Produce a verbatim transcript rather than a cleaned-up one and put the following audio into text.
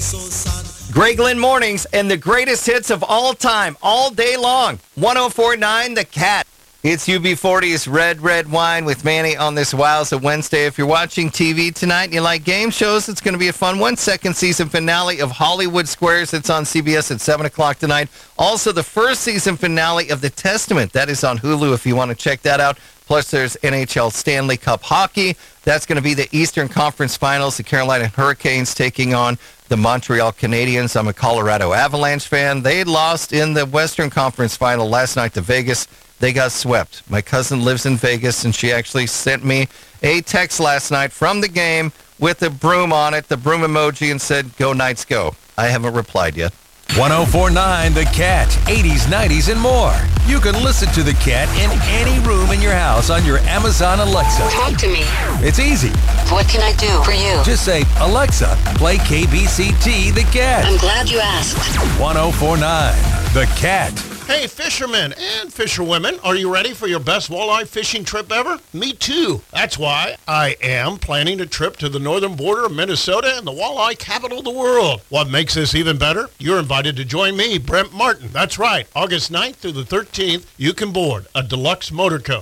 Greg Lynn Mornings and the greatest hits of all time, all day long. one oh four point nine The Cat. It's U B forty's Red, Red Wine with Manny on this Wowza Wednesday. If you're watching T V tonight and you like game shows, it's going to be a fun one. Second season finale of Hollywood Squares. It's on C B S at seven o'clock tonight. Also, the first season finale of The Testament. That is on Hulu if you want to check that out. Plus, there's N H L Stanley Cup Hockey. That's going to be the Eastern Conference Finals. The Carolina Hurricanes taking on the Montreal Canadiens. I'm a Colorado Avalanche fan. They lost in the Western Conference Final last night to Vegas. They got swept. My cousin lives in Vegas, and she actually sent me a text last night from the game with a broom on it, the broom emoji, and said, "Go Knights, go." I haven't replied yet. one oh four point nine The Cat, eighties, nineties, and more. You can listen to The Cat in any room in your house on your Amazon Alexa. Talk to me. It's easy. What can I do for you? Just say, "Alexa, play K B C T The Cat." I'm glad you asked. one oh four point nine The Cat. Hey, fishermen and fisherwomen, are you ready for your best walleye fishing trip ever? Me too. That's why I am planning a trip to the northern border of Minnesota and the walleye capital of the world. What makes this even better? You're invited to join me, Brent Martin. That's right. August ninth through the thirteenth, you can board a deluxe motorcoach.